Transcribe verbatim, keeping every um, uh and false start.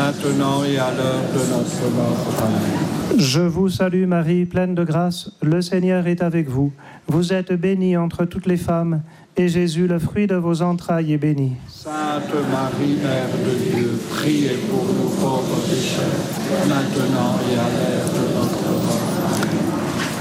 maintenant et à l'heure de notre mort. Amen. Je vous salue Marie, pleine de grâce, le Seigneur est avec vous. Vous êtes bénie entre toutes les femmes, et Jésus, le fruit de vos entrailles, est béni. Sainte Marie, Mère de Dieu, priez pour nous pauvres pécheurs, maintenant et à l'heure de notre mort. Amen.